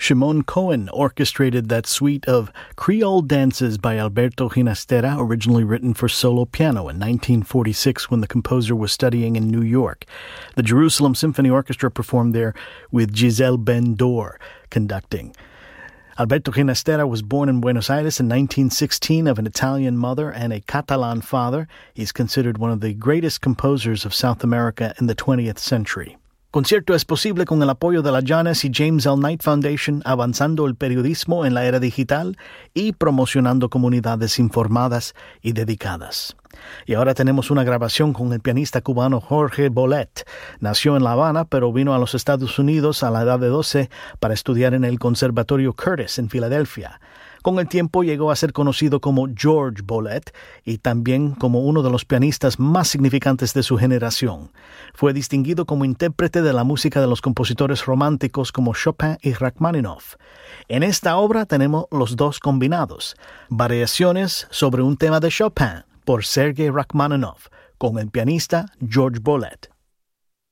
Shimon Cohen orchestrated that suite of Creole dances by Alberto Ginastera, originally written for solo piano in 1946 when the composer was studying in New York. The Jerusalem Symphony Orchestra performed there with Giselle Ben-Dor conducting. Alberto Ginastera was born in Buenos Aires in 1916 of an Italian mother and a Catalan father. He's considered one of the greatest composers of South America in the 20th century. Concierto es posible con el apoyo de la Janes y James L. Knight Foundation, avanzando el periodismo en la era digital y promocionando comunidades informadas y dedicadas. Y ahora tenemos una grabación con el pianista cubano Jorge Bolet. Nació en La Habana, pero vino a los Estados Unidos a la edad de 12 para estudiar en el Conservatorio Curtis en Filadelfia. Con el tiempo llegó a ser conocido como George Bolet y también como uno de los pianistas más significantes de su generación. Fue distinguido como intérprete de la música de los compositores románticos como Chopin y Rachmaninoff. En esta obra tenemos los dos combinados, variaciones sobre un tema de Chopin por Sergei Rachmaninoff, con el pianista George Bolet.